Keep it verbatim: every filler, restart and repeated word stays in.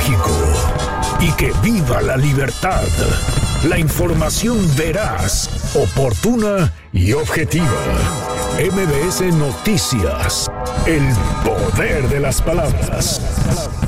México. Y que viva la libertad. La información veraz, oportuna y objetiva. M B S Noticias. El poder de las palabras.